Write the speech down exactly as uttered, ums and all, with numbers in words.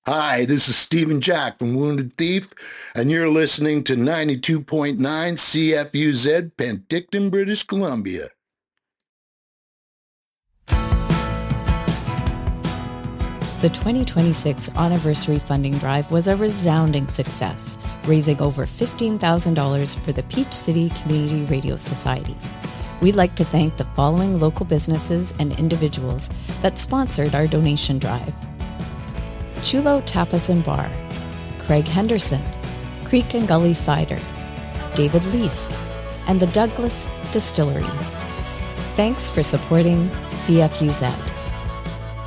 Hi, this is Stephen Jack from Wounded Thief, and you're listening to ninety-two point nine C F U Z, Penticton, British Columbia. The twenty twenty-six anniversary funding drive was a resounding success, raising over fifteen thousand dollars for the Peach City Community Radio Society. We'd like to thank the following local businesses and individuals that sponsored our donation drive: Chulo Tapas and Bar, Craig Henderson, Creek and Gully Cider, David Leask, and the Douglas Distillery. Thanks for supporting C F U Z.